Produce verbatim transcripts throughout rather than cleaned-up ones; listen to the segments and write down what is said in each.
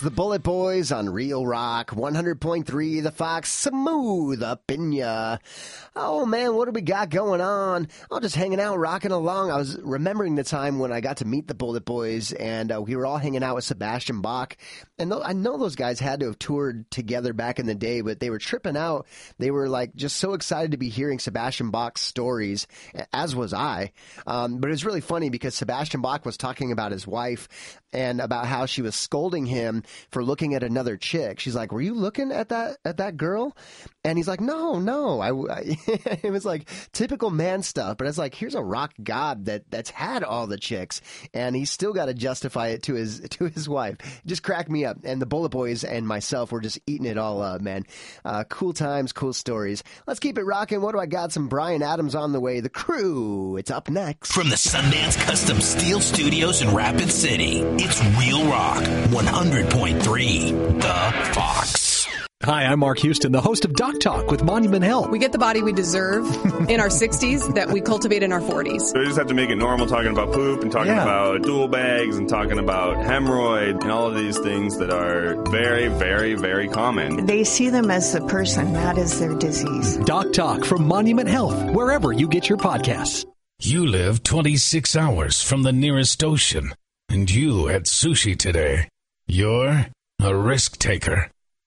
the Bullet Boys on Real Rock, one hundred point three, The Fox, smooth up in ya. Oh, man, what do we got going on? Oh, just hanging out, rocking along. I was remembering the time when I got to meet the Bullet Boys, and uh, we were all hanging out with Sebastian Bach. And th- I know those guys had to have toured together back in the day, but they were tripping out. They were, like, just so excited to be hearing Sebastian Bach's stories, as was I. Um, but it was really funny because Sebastian Bach was talking about his wife and about how she was scolding him for looking at another chick. She's like, were you looking at that at that girl? And he's like, no, no. I, I it was like typical man stuff. But it's like, here's a rock god that, that's had all the chicks, and he's still got to justify it to his to his wife. It just cracked me up. And the Bullet Boys and myself were just eating it all up, man. Uh, cool times, cool stories. Let's keep it rocking. What do I got? Some Bryan Adams on the way. The Crew. It's up next. From the Sundance Custom Steel Studios in Rapid City, it's Real Rock one hundred point three, The Fox. Hi, I'm Mark Houston, the host of Doc Talk with Monument Health. We get the body we deserve in our sixties that we cultivate in our forties. So we just have to make it normal, talking about poop and talking yeah. about stool bags and talking about hemorrhoid and all of these things that are very, very, very common. They see them as a person, not as their disease. Doc Talk from Monument Health, wherever you get your podcasts. You live twenty-six hours from the nearest ocean, and you had sushi today. You're a risk taker.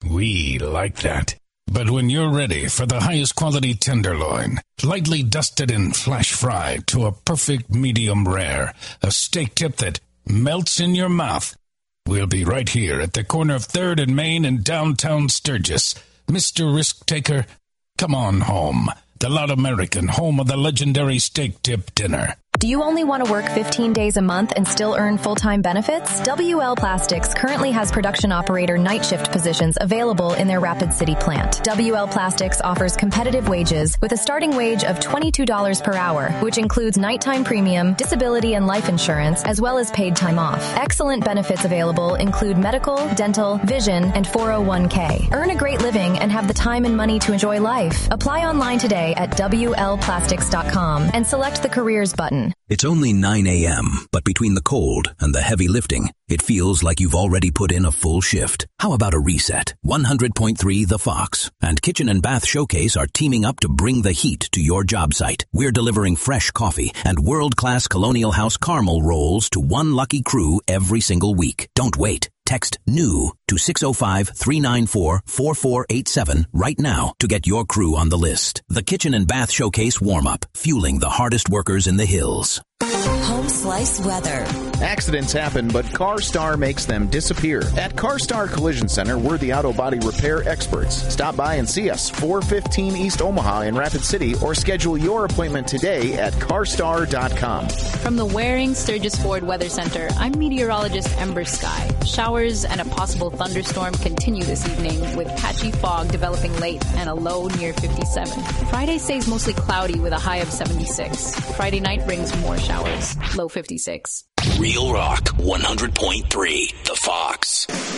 We like that. But when you're ready for the highest quality tenderloin, lightly dusted and flash fried to a perfect medium rare, a steak tip that melts in your mouth, we'll be right here at the corner of third and Main in downtown Sturgis. Mister Risk Taker, come on home. The Loud American, home of the legendary steak tip dinner. Do you only want to work fifteen days a month and still earn full-time benefits? W L Plastics currently has production operator night shift positions available in their Rapid City plant. W L Plastics offers competitive wages with a starting wage of twenty-two dollars per hour, which includes nighttime premium, disability and life insurance, as well as paid time off. Excellent benefits available include medical, dental, vision, and four oh one k. Earn a great living and have the time and money to enjoy life. Apply online today at W L plastics dot com and select the careers button. It's only nine a.m., but between the cold and the heavy lifting, it feels like you've already put in a full shift. How about a reset? one hundred point three The Fox and Kitchen and Bath Showcase are teaming up to bring the heat to your job site. We're delivering fresh coffee and world-class Colonial House caramel rolls to one lucky crew every single week. Don't wait. Text NEW to six oh five, three nine four, four four eight seven right now to get your crew on the list. The Kitchen and Bath Showcase warm-up, fueling the hardest workers in the hills. Home Slice weather. Accidents happen, but CarStar makes them disappear. At CarStar Collision Center, we're the auto body repair experts. Stop by and see us, four fifteen East Omaha in Rapid City, or schedule your appointment today at carstar dot com. From the Waring Sturgis Ford Weather Center, I'm meteorologist Ember Sky. Showers and a possible thunderstorm continue this evening, with patchy fog developing late and a low near fifty-seven. Friday stays mostly cloudy with a high of seventy-six. Friday night brings more showers, low fifty-six. Real Rock one hundred point three, The Fox.